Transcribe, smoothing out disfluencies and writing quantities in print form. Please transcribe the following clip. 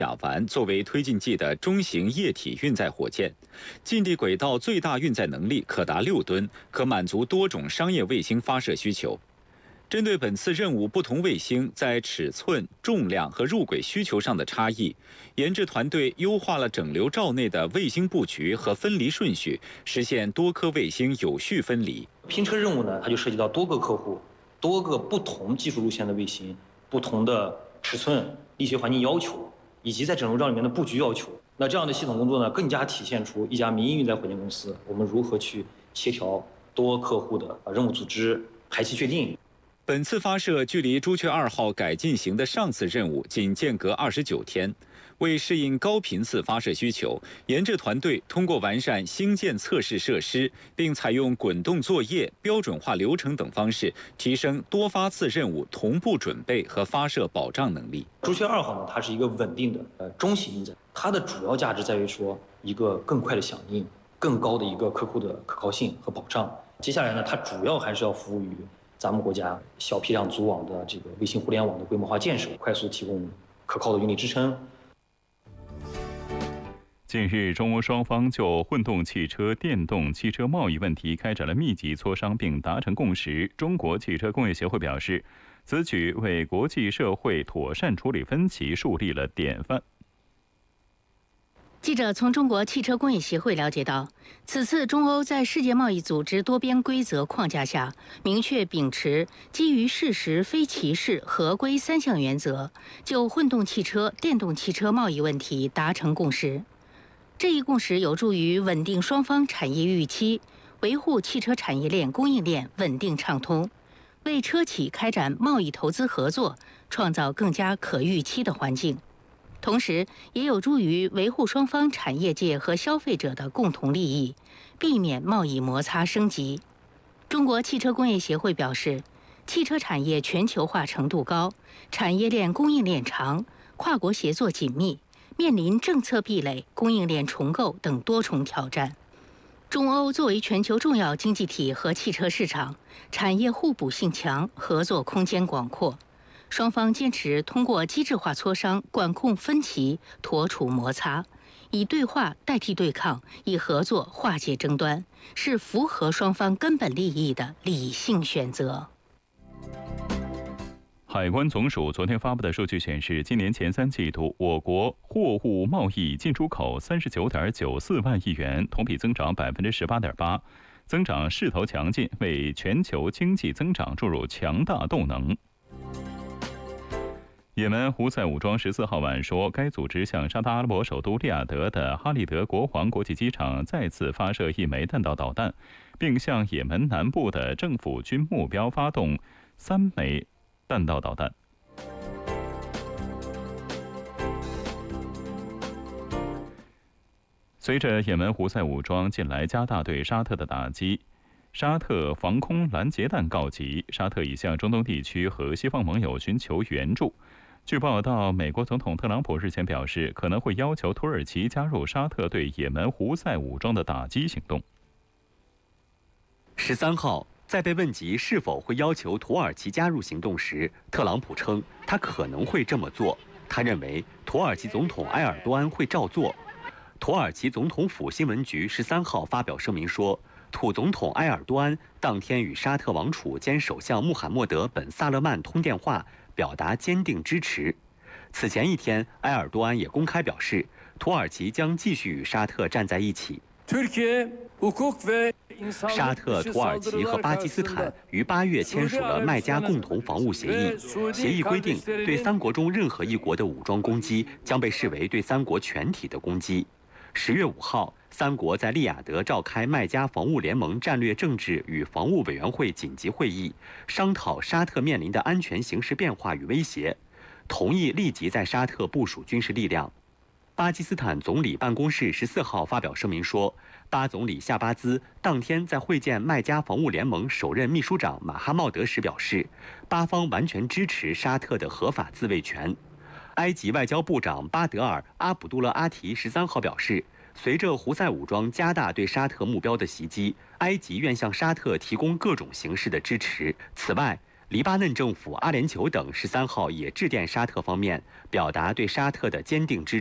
甲烷作为推进剂的中型液体运载火箭，近地轨道最大运载能力可达6吨，可满足多种商业卫星发射需求。针对本次任务不同卫星在尺寸、重量和入轨需求上的差异，研制团队优化了整流罩内的卫星布局和分离顺序，实现多颗卫星有序分离。 拼车任务呢，它就涉及到多个客户、多个不同技术路线的卫星、不同的尺寸、力学环境要求。以及在整流罩里面的布局要求，那这样的系统工作呢，更加体现出一家民营运载火箭公司我们如何去协调多客户的任务组织、排期确定。 本次发射距离朱雀2号改进型的上次任务仅间隔29天。为适应高频次发射需求，研制团队通过完善星舰测试设施，并采用滚动作业、标准化流程等方式，提升多发次任务同步准备和发射保障能力。 朱雀2号呢，它是一个稳定的中型运载，它的主要价值在于说一个更快的响应、更高的一个客户的可靠性和保障。接下来呢，它主要还是要服务于咱们国家小批量组网的这个卫星互联网的规模化建设，快速提供可靠的运力支撑。 近日，中欧双方就混动汽车、电动汽车贸易问题开展了密集磋商，并达成共识。中国汽车工业协会表示，此举为国际社会妥善处理分歧树立了典范。 记者从中国汽车工业协会了解到，此次中欧在世界贸易组织多边规则框架下，明确秉持基于事实、非歧视、合规3项原则，就混动汽车、电动汽车贸易问题达成共识。这一共识有助于稳定双方产业预期，维护汽车产业链供应链稳定畅通，为车企开展贸易投资合作创造更加可预期的环境。同时，也有助于维护双方产业界和消费者的共同利益，避免贸易摩擦升级。中国汽车工业协会表示，汽车产业全球化程度高，产业链供应链长，跨国协作紧密，面临政策壁垒、供应链重构等多重挑战。中欧作为全球重要经济体和汽车市场，产业互补性强，合作空间广阔。双方坚持通过机制化磋商管控分歧，妥处摩擦，以对话代替对抗，以合作化解争端，是符合双方根本利益的理性选择。 海关总署昨天发布的数据显示，今年前3季度，我国货物贸易进出口39.94万亿元，同比增长18.8%，增长势头强劲，为全球经济增长注入强大动能。也门胡塞武装14号晚说，该组织向沙特阿拉伯首都利雅得的哈利德国王国际机场再次发射1枚弹道导弹，并向也门南部的政府军目标发动3枚弹道导弹。随着也门胡塞武装近来加大对沙特的打击，沙特防空拦截弹告急，沙特已向中东地区和西方盟友寻求援助。据报道，美国总统特朗普日前表示，可能会要求土耳其加入沙特对也门胡塞武装的打击行动。 13号，在被问及是否会要求土耳其加入行动时，特朗普称他可能会这么做。他认为土耳其总统埃尔多安会照做。土耳其总统府新闻局13号发表声明说，土总统埃尔多安当天与沙特王储兼首相穆罕默德·本·萨勒曼通电话，表达坚定支持。此前一天，埃尔多安也公开表示，土耳其将继续与沙特站在一起。沙特、土耳其和巴基斯坦于8月签署了麦加共同防务协议。协议规定，对3国中任何一国的武装攻击将被视为对3国全体的攻击。10月5号，3国在利雅得召开麦加防务联盟战略政治与防务委员会紧急会议，商讨沙特面临的安全形势变化与威胁，同意立即在沙特部署军事力量。巴基斯坦总理办公室14号发表声明说，巴总理夏巴兹当天在会见麦加防务联盟首任秘书长马哈茂德时表示，巴方完全支持沙特的合法自卫权。埃及外交部长巴德尔·阿卜杜勒阿提13号表示，随着胡塞武装加大对沙特目标的袭击，埃及愿向沙特提供各种形式的支持。此外， 黎巴嫩政府、阿联酋等13号也致电沙特方面，表达对沙特的坚定支持。